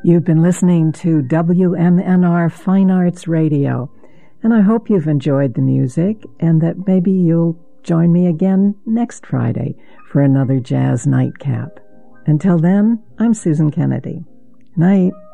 You've been listening to WMNR Fine Arts Radio, and I hope you've enjoyed the music and that maybe you'll join me again next Friday for another Jazz Nightcap. Until then, I'm Susan Kennedy. Night.